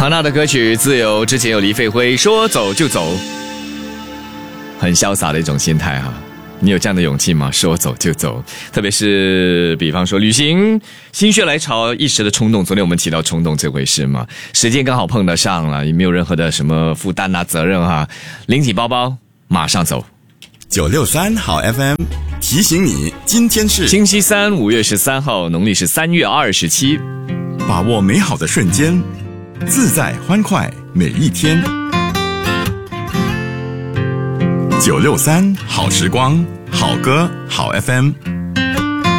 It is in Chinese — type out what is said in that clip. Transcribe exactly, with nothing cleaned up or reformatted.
唐娜的歌曲《自由》，之前有黎飞辉说走就走，很潇洒的一种心态哈。你有这样的勇气吗？说走就走，特别是比方说旅行，心血来潮，一时的冲动。昨天我们提到冲动这回事嘛，时间刚好碰得上了，也没有任何的什么负担啊、责任哈，拎起包包马上走。 九六三好 F M 提醒你，今天是星期三，五月十三号，农历是三月二十七。 把握美好的瞬间，自在欢快每一天。九六三好时光，好歌好 F M。